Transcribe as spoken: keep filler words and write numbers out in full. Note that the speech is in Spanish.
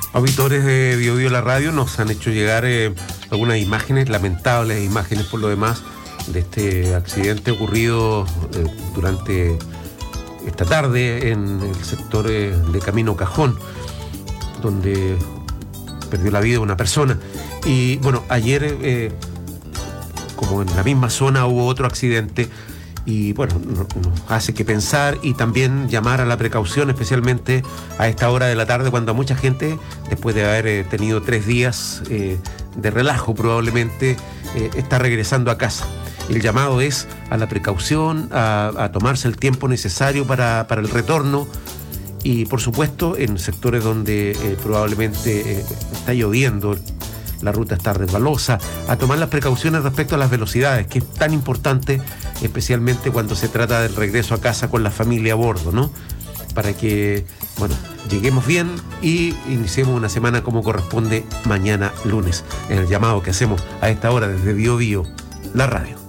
Auditores de Bio Bio La Radio nos han hecho llegar eh, algunas imágenes, lamentables imágenes por lo demás, de este accidente ocurrido eh, durante esta tarde en el sector eh, de Camino Cajón, donde perdió la vida una persona. Y bueno, ayer, eh, como en la misma zona hubo otro accidente, y bueno, nos hace que pensar y también llamar a la precaución, especialmente a esta hora de la tarde, cuando mucha gente, después de haber eh, tenido tres días eh, de relajo probablemente, eh, está regresando a casa. El llamado es a la precaución, a, a tomarse el tiempo necesario para, para el retorno, y por supuesto en sectores donde eh, probablemente eh, está lloviendo, la ruta está resbalosa, a tomar las precauciones respecto a las velocidades, que es tan importante, especialmente cuando se trata del regreso a casa con la familia a bordo, ¿no? Para que, bueno, lleguemos bien y iniciemos una semana como corresponde mañana lunes, en el llamado que hacemos a esta hora desde Bio Bio, la radio.